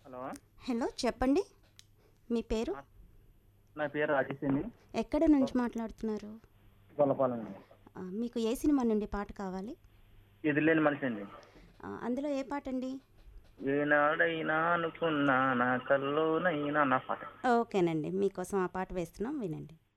Hello. Hello చెప్పండి. మీ పేరు? నా నా పేరు రాజేష్ అండి. ఎక్కడ నుంచి మాట్లాడుతున్నారు? గొల్లపాలెం అండి. మీకు ఏ సినిమా నుండి పాట కావాలి? ఎదురులేని మనిషి అండి. అందులో ఏ పాటండి? ఏనాడైనా అనుకున్నా నా కల్లోనైనా నా పాట. ఓకేనండి. మీకోసం ఆ పాట వేస్తున్నాం, వినండి.